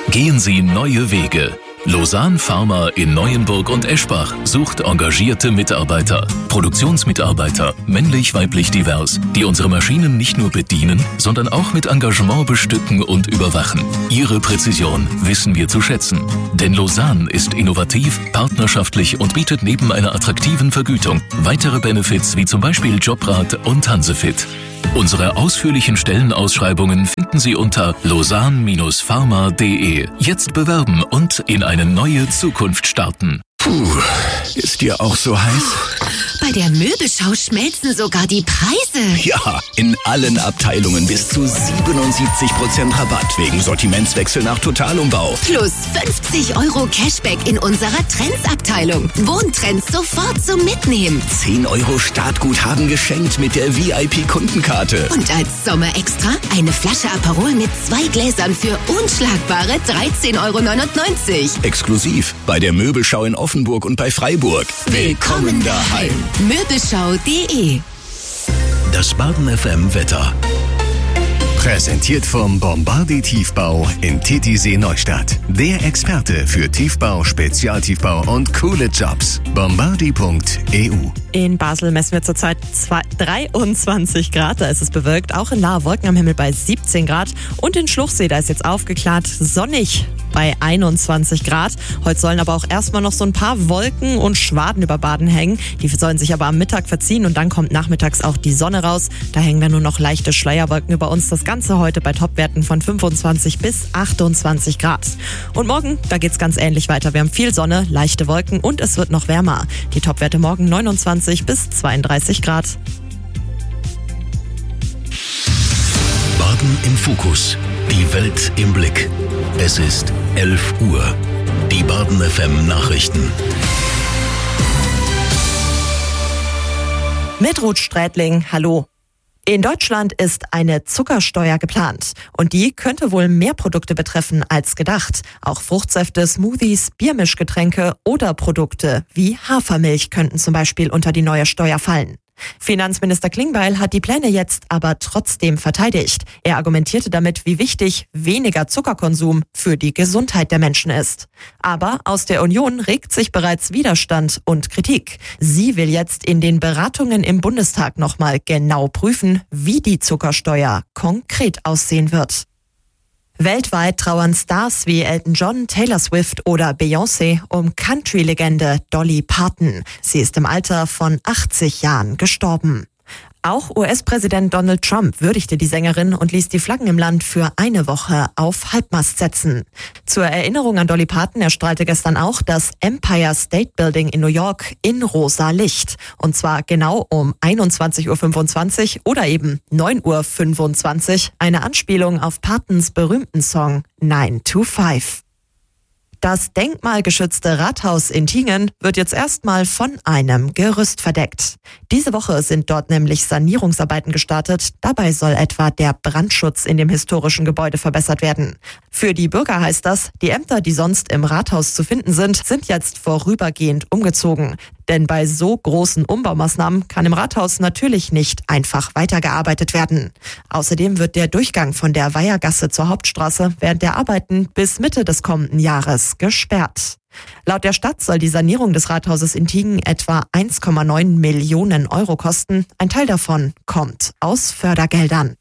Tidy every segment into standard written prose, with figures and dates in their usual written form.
Gehen Sie neue Wege. Lausanne Pharma in Neuenburg und Eschbach sucht engagierte Mitarbeiter, Produktionsmitarbeiter, männlich-weiblich divers, die unsere Maschinen nicht nur bedienen, sondern auch mit Engagement bestücken und überwachen. Ihre Präzision wissen wir zu schätzen. Denn Lausanne ist innovativ, partnerschaftlich und bietet neben einer attraktiven Vergütung weitere Benefits wie zum Beispiel Jobrat und Hansefit. Unsere ausführlichen Stellenausschreibungen finden Sie unter lausanne-pharma.de. Jetzt bewerben und in eine neue Zukunft starten. Puh, ist dir auch so heiß? Bei der Möbelschau schmelzen sogar die Preise. Ja, in allen Abteilungen bis zu 77% Rabatt wegen Sortimentswechsel nach Totalumbau. Plus 50 € Cashback in unserer Trends-Abteilung. Wohntrends sofort zum Mitnehmen. 10 € Startguthaben geschenkt mit der VIP-Kundenkarte. Und als Sommerextra eine Flasche Aperol mit 2 Gläsern für unschlagbare 13,99 €. Exklusiv bei der Möbelschau in Offenburg und bei Freiburg. Willkommen daheim. Möbelschau.de. Das Baden FM Wetter. Präsentiert vom Bombardier Tiefbau in Titisee Neustadt. Der Experte für Tiefbau, Spezialtiefbau und coole Jobs. Bombardier.eu. In Basel messen wir zurzeit 23 Grad, da ist es bewölkt. Auch in Lahr Wolken am Himmel bei 17 Grad. Und in Schluchsee, da ist jetzt aufgeklärt, sonnig bei 21 Grad. Heute sollen aber auch erstmal noch so ein paar Wolken und Schwaden über Baden hängen. Die sollen sich aber am Mittag verziehen und dann kommt nachmittags auch die Sonne raus. Da hängen dann nur noch leichte Schleierwolken über uns. Das Ganze heute bei Topwerten von 25 bis 28 Grad. Und morgen, da geht's ganz ähnlich weiter. Wir haben viel Sonne, leichte Wolken und es wird noch wärmer. Die Topwerte morgen 29 bis 32 Grad. Baden im Fokus. Die Welt im Blick. Es ist 11 Uhr. Die Baden FM Nachrichten. Mit Ruth Strätling, hallo. In Deutschland ist eine Zuckersteuer geplant und die könnte wohl mehr Produkte betreffen als gedacht. Auch Fruchtsäfte, Smoothies, Biermischgetränke oder Produkte wie Hafermilch könnten zum Beispiel unter die neue Steuer fallen. Finanzminister Klingbeil hat die Pläne jetzt aber trotzdem verteidigt. Er argumentierte damit, wie wichtig weniger Zuckerkonsum für die Gesundheit der Menschen ist. Aber aus der Union regt sich bereits Widerstand und Kritik. Sie will jetzt in den Beratungen im Bundestag nochmal genau prüfen, wie die Zuckersteuer konkret aussehen wird. Weltweit trauern Stars wie Elton John, Taylor Swift oder Beyoncé um Country-Legende Dolly Parton. Sie ist im Alter von 80 Jahren gestorben. Auch US-Präsident Donald Trump würdigte die Sängerin und ließ die Flaggen im Land für eine Woche auf Halbmast setzen. Zur Erinnerung an Dolly Parton erstrahlte gestern auch das Empire State Building in New York in rosa Licht. Und zwar genau um 21:25 Uhr oder eben 9:25 Uhr. Eine Anspielung auf Partons berühmten Song 9 to 5. Das denkmalgeschützte Rathaus in Tiengen wird jetzt erstmal von einem Gerüst verdeckt. Diese Woche sind dort nämlich Sanierungsarbeiten gestartet. Dabei soll etwa der Brandschutz in dem historischen Gebäude verbessert werden. Für die Bürger heißt das, die Ämter, die sonst im Rathaus zu finden sind jetzt vorübergehend umgezogen. Denn bei so großen Umbaumaßnahmen kann im Rathaus natürlich nicht einfach weitergearbeitet werden. Außerdem wird der Durchgang von der Weihergasse zur Hauptstraße während der Arbeiten bis Mitte des kommenden Jahres gesperrt. Laut der Stadt soll die Sanierung des Rathauses in Tiengen etwa 1,9 Millionen € kosten. Ein Teil davon kommt aus Fördergeldern.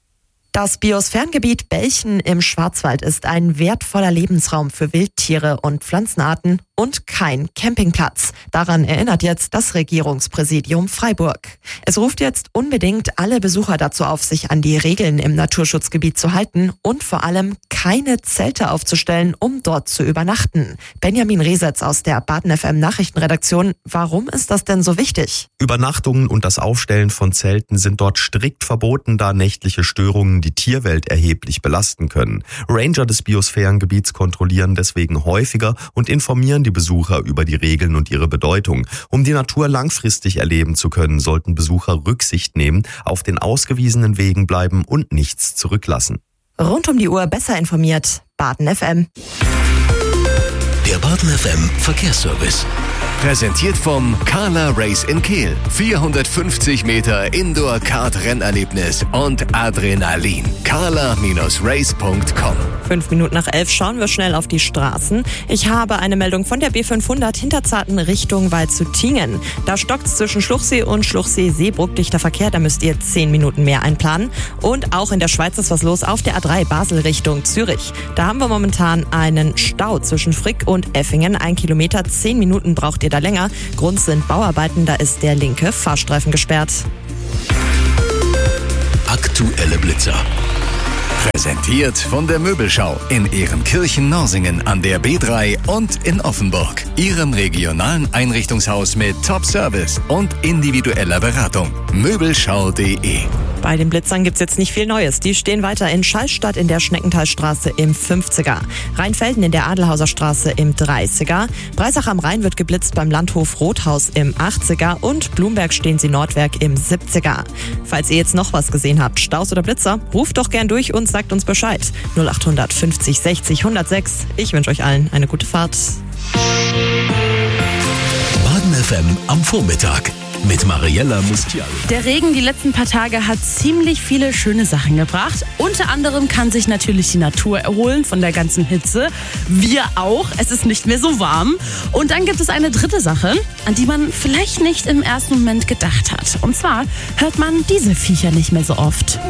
Das Biosphärengebiet Belchen im Schwarzwald ist ein wertvoller Lebensraum für Wildtiere und Pflanzenarten und kein Campingplatz. Daran erinnert jetzt das Regierungspräsidium Freiburg. Es ruft jetzt unbedingt alle Besucher dazu auf, sich an die Regeln im Naturschutzgebiet zu halten und vor allem keine Zelte aufzustellen, um dort zu übernachten. Benjamin Resetz aus der Baden FM Nachrichtenredaktion. Warum ist das denn so wichtig? Übernachtungen und das Aufstellen von Zelten sind dort strikt verboten, da nächtliche Störungen die Tierwelt erheblich belasten können. Ranger des Biosphärengebiets kontrollieren deswegen häufiger und informieren die Besucher über die Regeln und ihre Bedeutung. Um die Natur langfristig erleben zu können, sollten Besucher Rücksicht nehmen, auf den ausgewiesenen Wegen bleiben und nichts zurücklassen. Rund um die Uhr besser informiert. Baden FM. Der Baden FM Verkehrsservice. Präsentiert vom Carla Race in Kehl. 450 Meter Indoor-Kart-Rennerlebnis und Adrenalin. carla-race.com. 11:05 schauen wir schnell auf die Straßen. Ich habe eine Meldung von der B500 Hinterzarten Richtung Waldshüttingen. Da stockt's zwischen Schluchsee und Schluchsee-Seebruck. Dichter Verkehr, da müsst ihr 10 Minuten mehr einplanen. Und auch in der Schweiz ist was los auf der A3 Basel Richtung Zürich. Da haben wir momentan einen Stau zwischen Frick und Effingen. 1 Kilometer, 10 Minuten braucht ihr da länger. Grund sind Bauarbeiten, da ist der linke Fahrstreifen gesperrt. Aktuelle Blitzer. Präsentiert von der Möbelschau in Ehrenkirchen-Norsingen an der B3 und in Offenburg. Ihrem regionalen Einrichtungshaus mit Top-Service und individueller Beratung. Möbelschau.de. Bei den Blitzern gibt's jetzt nicht viel Neues. Die stehen weiter in Schallstadt in der Schneckenthalstraße im 50er. Rheinfelden in der Adelhauser Straße im 30er. Breisach am Rhein wird geblitzt beim Landhof Rothaus im 80er. Und Blumberg stehen sie Nordwerk im 70er. Falls ihr jetzt noch was gesehen habt, Staus oder Blitzer, ruft doch gern durch und sagt uns Bescheid. 0800 50 60 106. Ich wünsche euch allen eine gute Fahrt. Baden FM am Vormittag mit Mariella Mustial. Der Regen die letzten paar Tage hat ziemlich viele schöne Sachen gebracht. Unter anderem kann sich natürlich die Natur erholen von der ganzen Hitze. Wir auch. Es ist nicht mehr so warm. Und dann gibt es eine dritte Sache, an die man vielleicht nicht im ersten Moment gedacht hat. Und zwar hört man diese Viecher nicht mehr so oft.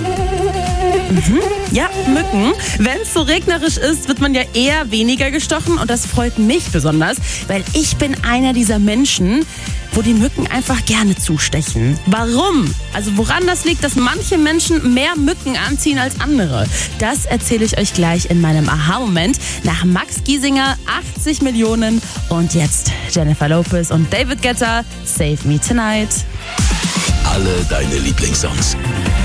Ja, Mücken. Wenn es so regnerisch ist, wird man ja eher weniger gestochen und das freut mich besonders, weil ich bin einer dieser Menschen, wo die Mücken einfach gerne zustechen. Warum? Also woran das liegt, dass manche Menschen mehr Mücken anziehen als andere? Das erzähle ich euch gleich in meinem Aha-Moment nach Max Giesinger, 80 Millionen und jetzt Jennifer Lopez und David Guetta, Save Me Tonight. Alle deine Lieblingssongs.